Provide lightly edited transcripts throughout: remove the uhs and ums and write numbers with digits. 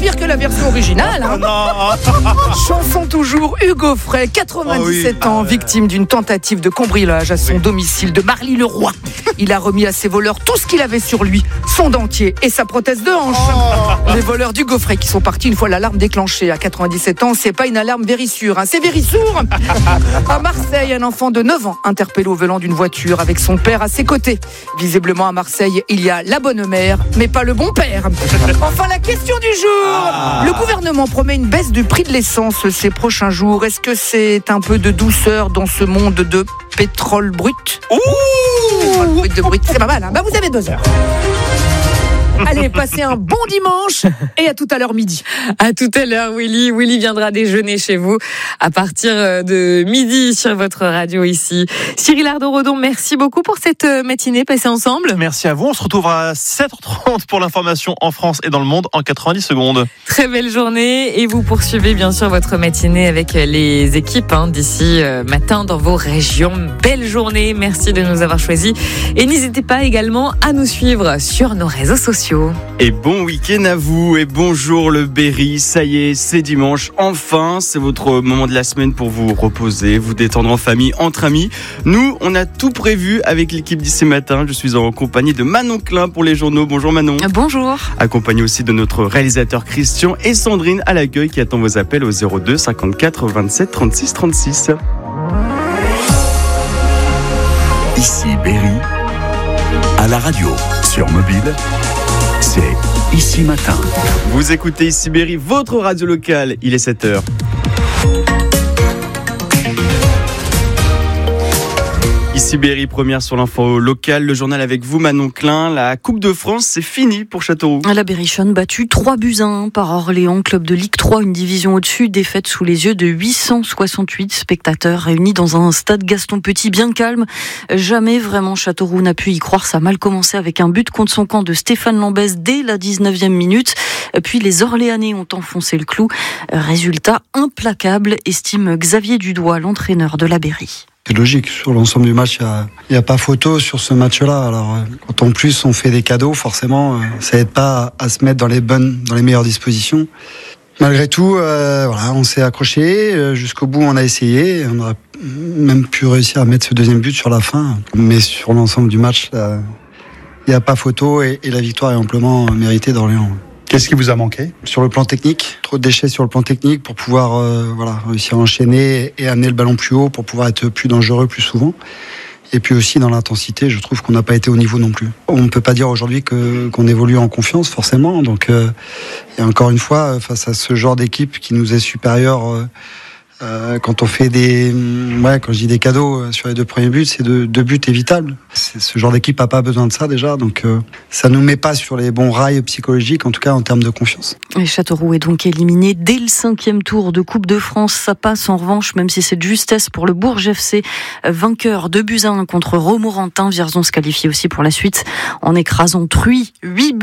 pire que la version originale. Hein. Chanson toujours, Hugo Frey, 97 ans, victime d'une tentative de cambriolage à son domicile de Marly-le-Roi. Il a remis à ses voleurs tout ce qu'il avait sur lui, son dentier et sa prothèse de hanche. Les voleurs d'Hugo Frey qui sont partis une fois l'alarme déclenchée. À 97 ans, c'est pas une alarme Vérissure, hein, c'est Vérissour. À Marseille, un enfant de 9 ans interpellé au volant d'une voiture avec son père à ses côtés. Visiblement à Marseille, il y a la bonne mère, mais pas le bon père. Enfin, la question du jour. Le gouvernement promet une baisse du prix de l'essence ces prochains jours. Est-ce que c'est un peu de douceur dans ce monde de pétrole brut? Brut, c'est pas mal, hein. Bah, vous avez 2 heures. Allez, passez un bon dimanche et à tout à l'heure midi. À tout à l'heure, Willy. Willy viendra déjeuner chez vous à partir de midi sur votre radio ici. Cyril Ardon-Redon, merci beaucoup pour cette matinée passée ensemble. Merci à vous. On se retrouve à 7h30 pour l'information en France et dans le monde en 90 secondes. Très belle journée et vous poursuivez bien sûr votre matinée avec les équipes d'ici matin dans vos régions. Belle journée. Merci de nous avoir choisis et n'hésitez pas également à nous suivre sur nos réseaux sociaux. Et bon week-end à vous et bonjour le Berry, ça y est, c'est dimanche, enfin, c'est votre moment de la semaine pour vous reposer, vous détendre en famille, entre amis. Nous, on a tout prévu avec l'équipe d'ici matin, je suis en compagnie de Manon Klein pour les journaux. Bonjour Manon. Bonjour. Accompagné aussi de notre réalisateur Christian et Sandrine à l'accueil qui attend vos appels au 02 54 27 36 36. Ici Berry, à la radio, sur mobile. C'est Ici Matin. Vous écoutez Ici Berry, votre radio locale. Il est 7h. Ici Berry, première sur l'info locale. Le journal avec vous, Manon Klein. La Coupe de France, c'est fini pour Châteauroux. La Berrichonne battue 3-1 par Orléans, club de Ligue 3, une division au-dessus, défaite sous les yeux de 868 spectateurs réunis dans un stade Gaston Petit bien calme. Jamais vraiment Châteauroux n'a pu y croire. Ça a mal commencé avec un but contre son camp de Stéphane Lambès dès la 19e minute. Puis les Orléanais ont enfoncé le clou. Résultat implacable, estime Xavier Dudois, l'entraîneur de la Berry. C'est logique, sur l'ensemble du match, il n'y a pas photo sur ce match-là. Alors, quand en plus on fait des cadeaux, forcément, ça aide pas à se mettre dans les meilleures dispositions. Malgré tout, on s'est accroché, jusqu'au bout on a essayé, on aurait même pu réussir à mettre ce deuxième but sur la fin. Mais sur l'ensemble du match, il n'y a pas photo et la victoire est amplement méritée d'Orléans. Qu'est-ce qui vous a manqué ? Sur le plan technique, trop de déchets sur le plan technique pour pouvoir réussir à enchaîner et amener le ballon plus haut pour pouvoir être plus dangereux plus souvent. Et puis aussi dans l'intensité, je trouve qu'on n'a pas été au niveau non plus. On ne peut pas dire aujourd'hui qu'on évolue en confiance forcément. Donc et encore une fois, face à ce genre d'équipe qui nous est supérieure, quand on fait quand je dis des cadeaux sur les 2 premiers buts, c'est 2 buts évitables. Ce genre d'équipe n'a pas besoin de ça déjà, donc ça nous met pas sur les bons rails psychologiques, en tout cas en termes de confiance. Et Châteauroux est donc éliminé dès le 5e tour de Coupe de France. Ça passe en revanche, même si c'est de justesse pour le Bourges FC, vainqueur 2-1 contre Romorantin. Vierzon se qualifie aussi pour la suite en écrasant Truy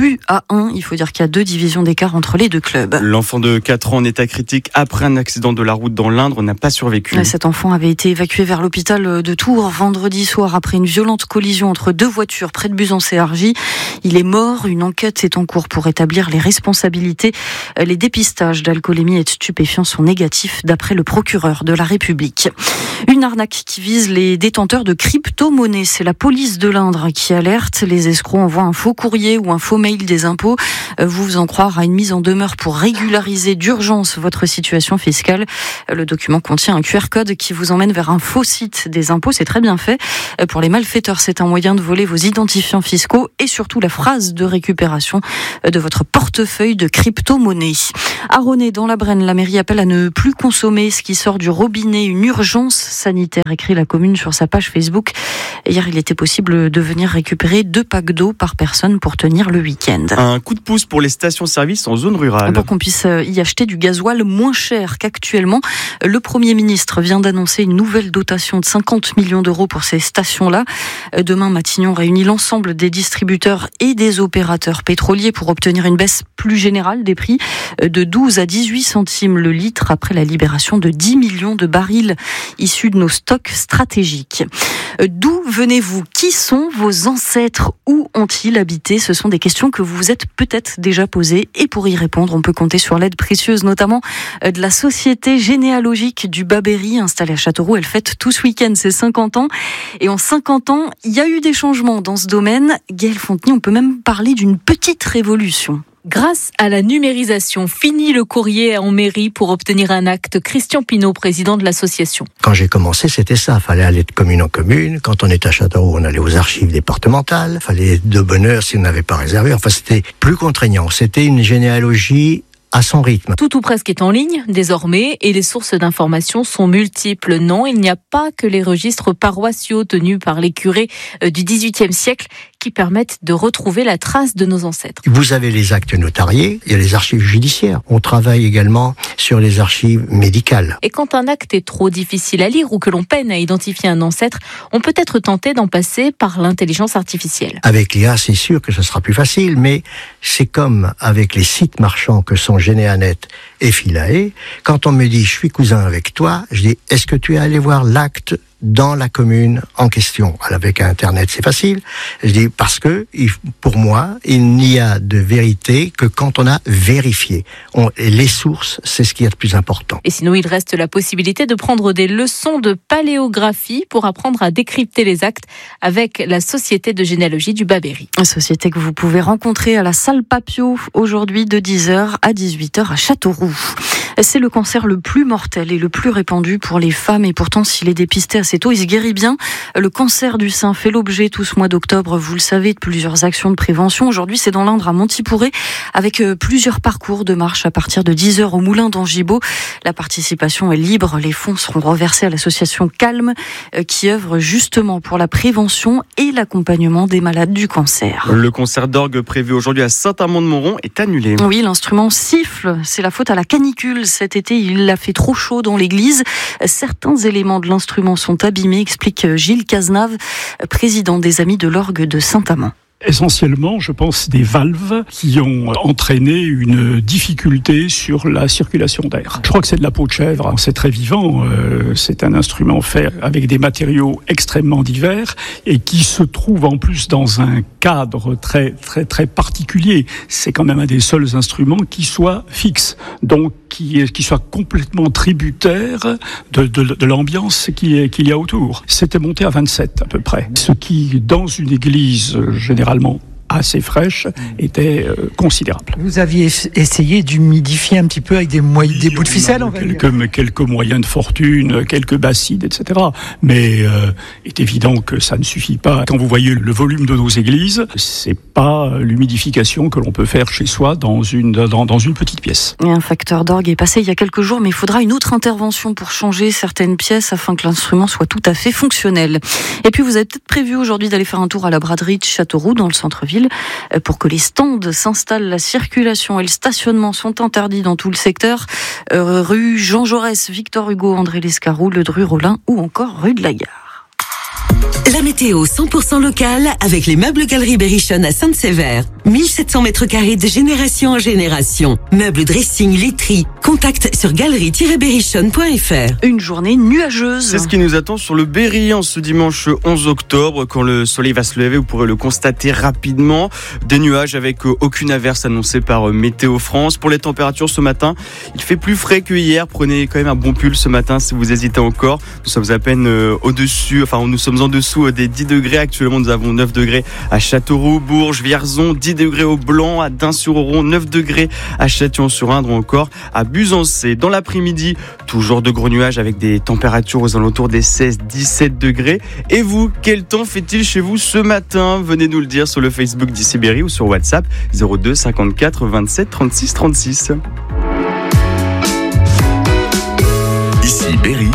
8-1. Il faut dire qu'il y a 2 divisions d'écart entre les 2 clubs. L'enfant de 4 ans en état critique après un accident de la route dans l'Indre n'a pas survécu. Cet enfant avait été évacué vers l'hôpital de Tours vendredi soir après une violente collision entre 2 voitures près de Buzan-Cérargy. Il est mort. Une enquête est en cours pour établir les responsabilités. Les dépistages d'alcoolémie et de stupéfiants sont négatifs d'après le procureur de la République. Une arnaque qui vise les détenteurs de crypto-monnaies. C'est la police de l'Indre qui alerte. Les escrocs envoient un faux courrier ou un faux mail des impôts. Vous en croire à une mise en demeure pour régulariser d'urgence votre situation fiscale. Le document contient un QR code qui vous emmène vers un faux site des impôts. C'est très bien fait. Pour les malfaiteurs, c'est un moyen de voler vos identifiants fiscaux et surtout la phrase de récupération de votre portefeuille de crypto-monnaie. À Ronet, dans la Brenne, la mairie appelle à ne plus consommer ce qui sort du robinet. Une urgence sanitaire, écrit la commune sur sa page Facebook. Hier, il était possible de venir récupérer 2 packs d'eau par personne pour tenir le week-end. Un coup de pouce pour les stations-service en zone rurale. Pour qu'on puisse y acheter du gasoil moins cher qu'actuellement. Le Premier ministre vient d'annoncer une nouvelle dotation de 50 millions d'euros pour ces stations-là. Demain, Matignon réunit l'ensemble des distributeurs et des opérateurs pétroliers pour obtenir une baisse plus générale des prix de 12 à 18 centimes le litre après la libération de 10 millions de barils issus de nos stocks stratégiques. D'où venez-vous ? Qui sont vos ancêtres ? Où ont-ils habité ? Ce sont des questions que vous vous êtes peut-être déjà posées. Et pour y répondre, on peut compter sur l'aide précieuse, notamment de la Société généalogique du Bas-Berry, installée à Châteauroux. Elle fête tout ce week-end ses 50 ans. Et en 50 ans, il y a eu des changements dans ce domaine. Gaëlle Fontenay, on peut même parler d'une petite révolution. Grâce à la numérisation, fini le courrier en mairie pour obtenir un acte. Christian Pinault, président de l'association. Quand j'ai commencé, c'était ça. Il fallait aller de commune en commune. Quand on était à Châteauroux, on allait aux archives départementales. Il fallait de bonne heure si on n'avait pas réservé. Enfin, c'était plus contraignant. C'était une généalogie à son rythme. Tout ou presque est en ligne désormais et les sources d'informations sont multiples. Non, il n'y a pas que les registres paroissiaux tenus par les curés du XVIIIe siècle qui permettent de retrouver la trace de nos ancêtres. Vous avez les actes notariés, il y a les archives judiciaires. On travaille également sur les archives médicales. Et quand un acte est trop difficile à lire ou que l'on peine à identifier un ancêtre, on peut être tenté d'en passer par l'intelligence artificielle. Avec l'IA, c'est sûr que ce sera plus facile, mais c'est comme avec les sites marchands que sont Généanet et Philae. Quand on me dit « je suis cousin avec toi », je dis « est-ce que tu es allé voir l'acte dans la commune en question ?» Avec Internet, c'est facile. Je dis parce que, pour moi, il n'y a de vérité que quand on a vérifié. Les sources, c'est ce qui est le plus important. Et sinon, il reste la possibilité de prendre des leçons de paléographie pour apprendre à décrypter les actes avec la Société de généalogie du Bas-Berry. Une société que vous pouvez rencontrer à la salle Papio aujourd'hui de 10h à 18h à Châteauroux. C'est le cancer le plus mortel et le plus répandu pour les femmes et pourtant s'il est dépisté assez tôt, il se guérit bien. Le cancer du sein fait l'objet tout ce mois d'octobre, vous le savez, de plusieurs actions de prévention. Aujourd'hui, c'est dans l'Indre à Montipouré avec plusieurs parcours de marche à partir de 10h au Moulin d'Angibault. La participation est libre, les fonds seront reversés à l'association Calme qui œuvre justement pour la prévention et l'accompagnement des malades du cancer. Le concert d'orgue prévu aujourd'hui à Saint-Amand-de-Montrond est annulé. Oui, l'instrument siffle, c'est la faute à la canicule. Cet été, il a fait trop chaud dans l'église. Certains éléments de l'instrument sont abîmés, explique Gilles Cazenave, président des Amis de l'orgue de Saint-Amand. Essentiellement, je pense, des valves qui ont entraîné une difficulté sur la circulation d'air. Je crois que c'est de la peau de chèvre, c'est très vivant, c'est un instrument fait avec des matériaux extrêmement divers et qui se trouve en plus dans un cadre très particulier. C'est quand même un des seuls instruments qui soit fixe, donc qui soit complètement tributaire de l'ambiance qu'il y a autour. C'était monté à 27 à peu près, ce qui, dans une église généralement assez fraîche, était considérable. Vous aviez essayé d'humidifier un petit peu avec des bouts de ficelle, on va dire. Quelques moyens de fortune, quelques bassines, etc. Mais est évident que ça ne suffit pas. Quand vous voyez le volume de nos églises, c'est pas l'humidification que l'on peut faire chez soi dans une petite pièce. Et un facteur d'orgue est passé il y a quelques jours, mais il faudra une autre intervention pour changer certaines pièces afin que l'instrument soit tout à fait fonctionnel. Et puis vous avez peut-être prévu aujourd'hui d'aller faire un tour à la braderie de Châteauroux, dans le centre-ville, pour que les stands s'installent. La circulation et le stationnement sont interdits dans tout le secteur. Rue Jean Jaurès, Victor Hugo, André Lescaroux, Le Dru, Rollin ou encore rue de la Gare. La météo 100% locale avec les meubles Galerie Berrichonne à Sainte-Sévère. 1700 mètres carrés de génération en génération. Meubles, dressing, literie. Contact sur galerie-berrichonne.fr. Une journée nuageuse. C'est ce qui nous attend sur le Berry en ce dimanche 11 octobre. Quand le soleil va se lever, vous pourrez le constater rapidement. Des nuages avec aucune averse annoncée par Météo France. Pour les températures ce matin, il fait plus frais que hier. Prenez quand même un bon pull ce matin si vous hésitez encore. Nous sommes à peine nous sommes en dessous des 10 degrés. Actuellement, nous avons 9 degrés à Châteauroux, Bourges, Vierzon, 10 degrés au Blanc, à Dun-sur-Oron, 9 degrés à Châtillon-sur-Indre ou encore à Buzancé. Dans l'après-midi, toujours de gros nuages avec des températures aux alentours des 16-17 degrés. Et vous, quel temps fait-il chez vous ce matin ? Venez nous le dire sur le Facebook d'Ici Berry ou sur WhatsApp 02 54 27 36 36. Ici Berry.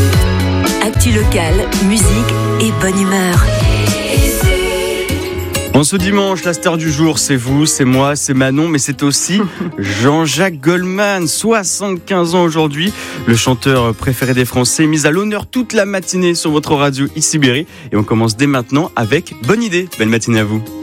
Actu local, musique et bonne humeur. En ce dimanche, la star du jour, c'est vous, c'est moi, c'est Manon, mais c'est aussi Jean-Jacques Goldman, 75 ans aujourd'hui. Le chanteur préféré des Français, mis à l'honneur toute la matinée sur votre radio ici Berry. Et on commence dès maintenant avec Bonne idée. Belle matinée à vous.